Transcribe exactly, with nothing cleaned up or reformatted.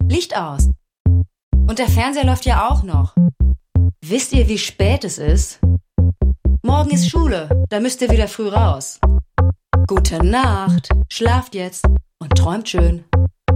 Licht aus. Und der Fernseher läuft ja auch noch. Wisst ihr, wie spät es ist? Morgen ist Schule, da müsst ihr wieder früh raus. Gute Nacht, schlaft jetzt und träumt schön.